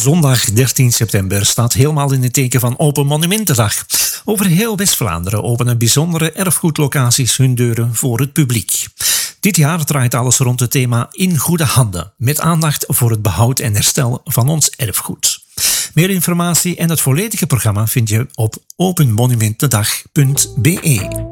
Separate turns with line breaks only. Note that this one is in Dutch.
Zondag 13 september staat helemaal in het teken van Open Monumentendag. Over heel West-Vlaanderen openen bijzondere erfgoedlocaties hun deuren voor het publiek. Dit jaar draait alles rond het thema In Goede Handen, met aandacht voor het behoud en herstel van ons erfgoed. Meer informatie en het volledige programma vind je op openmonumentendag.be.